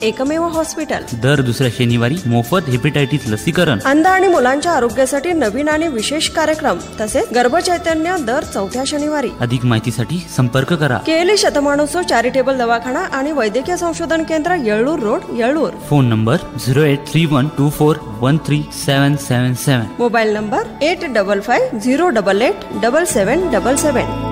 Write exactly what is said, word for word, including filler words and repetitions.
एकमेव हॉस्पिटल. दर दुसऱ्या शनिवारी मोफत हेपेटायटिस लसीकरण. अंध आणि मुलांच्या आरोग्यासाठी नवीन आणि विशेष कार्यक्रम तसेच गर्भचैतन्य दर चौथ्या शनिवारी. अधिक माहितीसाठी संपर्क करा. केली शतमानोत्सव चॅरिटेबल दवाखाना आणि वैद्यकीय संशोधन केंद्र, येळूर road, येळूर. Phone number zero eight three one two four one three सेवन सेवन सेवन. Mobile number eight double five zero double eight double सेवन डबल सेवन.